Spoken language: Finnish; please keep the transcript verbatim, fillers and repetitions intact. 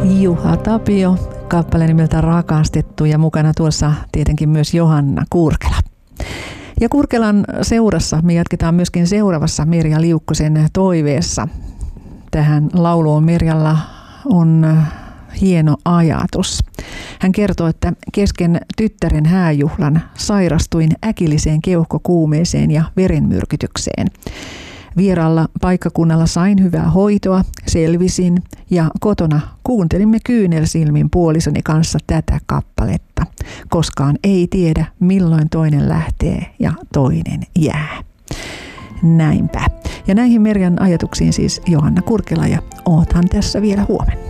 Juha Tapio, kappale nimeltä Rakastettu, ja mukana tuossa tietenkin myös Johanna Kurkela. Ja Kurkelan seurassa me jatketaan myöskin seuraavassa Merja Liukkosen toiveessa. Tähän lauluun Merjalla on hieno ajatus. Hän kertoo, että kesken tyttären hääjuhlan sairastuin äkilliseen keuhkokuumeeseen ja verenmyrkytykseen. Vieraalla paikkakunnalla sain hyvää hoitoa, selvisin ja kotona kuuntelimme kyynelsilmin puolisoni kanssa tätä kappaletta. Koskaan ei tiedä, milloin toinen lähtee ja toinen jää. Näinpä. Ja näihin Merjan ajatuksiin siis Johanna Kurkela, ja oothan tässä vielä huomenna.